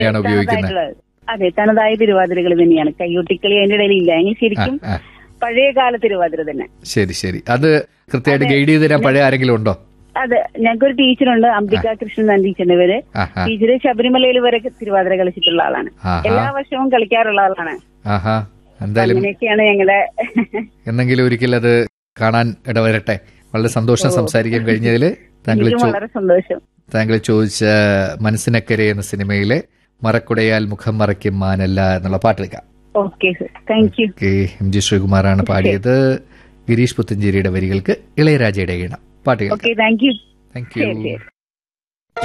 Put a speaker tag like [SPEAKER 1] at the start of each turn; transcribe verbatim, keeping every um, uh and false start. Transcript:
[SPEAKER 1] ആണ് ഉപയോഗിക്കുന്നത്.
[SPEAKER 2] അതെ, തനതായ തിരുവാതിരകൾ തന്നെയാണ്. കയ്യൂട്ടിക്കളി അതിന്റെ ഇടയിൽ ഇല്ല. എങ്കിൽ ശരിക്കും പഴയ കാല തിരുവാതിര തന്നെ.
[SPEAKER 1] ശരി ശരി. അത് കൃത്യമായിട്ട് ഗൈഡ് ചെയ്ത് തരാൻ പഴയ ആരെങ്കിലും ഉണ്ടോ?
[SPEAKER 2] അതെ, ഞങ്ങൾക്കൊരു ടീച്ചറുണ്ട്, അംബിക കൃഷ്ണൻ ടീച്ചറിന്റെ പേര്. ടീച്ചറ് ശബരിമലയിൽ വരെ തിരുവാതിര കളിച്ചിട്ടുള്ള ആളാണ്. എല്ലാ വർഷവും കളിക്കാറുള്ള ആളാണ്.
[SPEAKER 1] എന്തായാലും
[SPEAKER 2] അങ്ങനെയൊക്കെയാണ് ഞങ്ങളുടെ.
[SPEAKER 1] എന്തെങ്കിലും ഒരിക്കൽ അത് കാണാൻ ഇടവരട്ടെ. വളരെ സന്തോഷം സംസാരിക്കാൻ കഴിഞ്ഞതിൽ. താങ്കൾ
[SPEAKER 2] വളരെ സന്തോഷം.
[SPEAKER 1] താങ്കൾ ചോദിച്ച മനസ്സിനക്കരെ എന്ന സിനിമയിലെ മറക്കുടയാൽ മുഖം മറയ്ക്കും മാനല്ല എന്നുള്ള പാട്ടെടുക്കാം.
[SPEAKER 2] Okay sir, thank you.
[SPEAKER 1] M G ശ്രീകുമാറാണ് പാടിയത്. ഗിരീഷ് പുത്തഞ്ചേരിയുടെ വരികൾക്ക് ഇളയരാജയുടെ ഈണം. പാട്ടുകൾ.
[SPEAKER 2] Okay, thank you.
[SPEAKER 1] Thank you.